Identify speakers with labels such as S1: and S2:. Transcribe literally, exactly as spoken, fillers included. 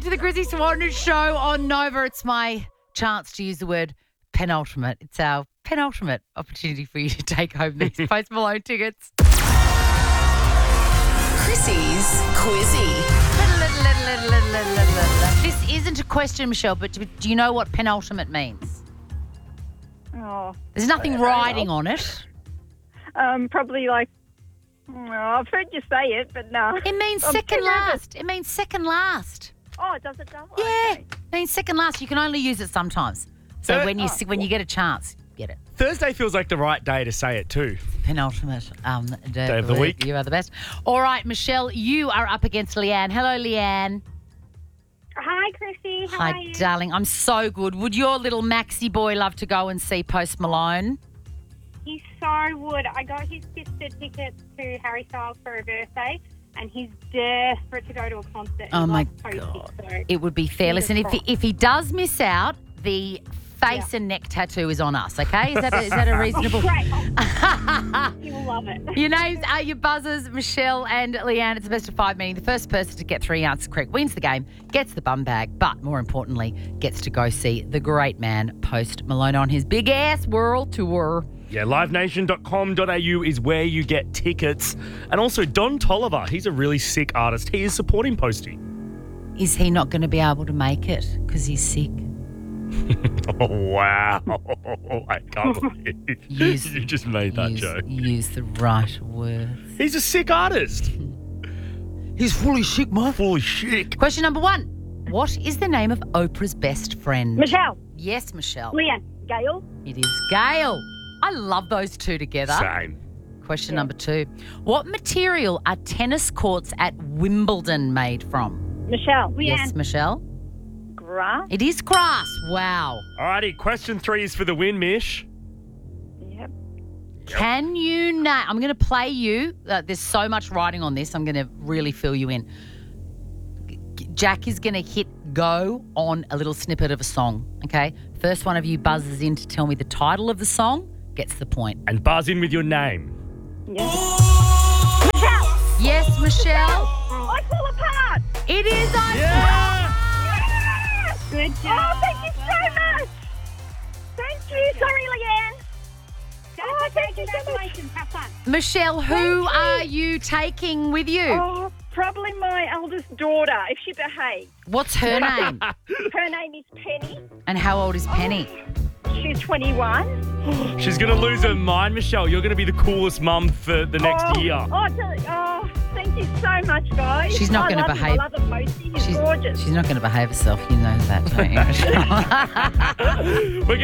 S1: to the Chrissy Swan Show on Nova. It's my chance to use the word penultimate. It's our penultimate opportunity for you to take home these Post Malone tickets.
S2: Chrissy's Quizzy.
S1: This isn't a question, Michelle, but do do you know what penultimate means?
S3: Oh,
S1: There's nothing riding on it.
S3: um, probably like, oh, I've heard you say it, but no.
S1: It means
S3: I'm
S1: second
S3: too nervous.
S1: last. It means second last.
S3: Oh, does it? Does?
S1: Yeah,
S3: Okay.
S1: it means second last. You can only use it sometimes. So
S4: Uh,
S1: when you
S3: oh,
S1: when you get a chance, get it.
S4: Thursday feels like the right day to say it too.
S1: Penultimate um, day,
S4: Day of the week.
S1: You are the best. All right, Michelle, you are up against Leanne. Hello, Leanne.
S5: Hi, Chrissy. How
S1: Hi,
S5: are you?
S1: darling. I'm so good. Would your little Maxi boy love to go and see Post Malone?
S5: He so would. I got his sister tickets to Harry Styles for a birthday, and he's desperate to go to a concert.
S1: Oh,
S5: He
S1: my
S5: loves Posty,
S1: God.
S5: so-
S1: It would be fair. Listen, if he, if he does miss out, the face
S5: Yeah.
S1: and neck tattoo is on us, okay? Is that a, is that a reasonable...
S5: Great. He will love it.
S1: Your names are your buzzers, Michelle and Leanne. It's a best of five, meaning the first person to get three answers correct wins the game, gets the bum bag, but more importantly, gets to go see the great man, Post Malone, on his big ass world tour.
S4: Yeah, live nation dot com dot a u is where you get tickets. And also Don Tolliver, he's a really sick artist. He is supporting Posty.
S1: Is he not going to be able to make it because he's sick?
S4: Oh, wow. I can't believe
S1: Use-
S4: you just made that
S1: use,
S4: joke.
S1: Use the right words.
S4: He's a sick artist.
S1: He's fully sick, man.
S4: Fully sick.
S1: Question number one. What is the name of Oprah's best friend?
S3: Michelle,
S1: Yes, Michelle.
S3: Leanne, Gail.
S1: It is Gail. I love those two together.
S4: Same.
S1: Question number two. What material are tennis courts at Wimbledon made from?
S3: Michelle,
S1: Yes, Michelle.
S3: grass.
S1: It is grass. Wow.
S4: Alrighty, question three is for the win, Mish.
S3: Yep.
S1: Can you name? I'm going to play you. Uh, there's so much writing on this. I'm going to really fill you in. G- Jack is going to hit go on a little snippet of a song. Okay. First one of you buzzes in to tell me the title of the song. Gets the point.
S4: And buzz in with your name.
S3: Yes. Michelle,
S1: Yes, Michelle.
S3: I fall apart.
S1: It is I.
S4: Yeah!
S5: Good
S3: Oh,
S5: job.
S3: thank you so much. Thank you. Sorry, Leanne. Oh, thank you so much.
S5: Congratulations. Have fun.
S1: Michelle, who
S3: Thank you.
S1: are you taking with you?
S3: Oh, probably my eldest daughter, if she behaves.
S1: What's her name?
S3: Her name is Penny.
S1: And how old is Penny?
S3: She's twenty-one.
S4: She's going to lose her mind, Michelle. You're going to be the coolest mum for the next
S3: oh,
S4: year.
S3: Oh, tell- oh, thank you so much, guys.
S1: She's not
S3: I
S1: gonna
S3: love
S1: behave.
S3: Him. I love the posting. He's
S1: She's,
S3: gorgeous.
S1: she's not going to behave herself. You know that, don't you, Michelle?
S4: We're going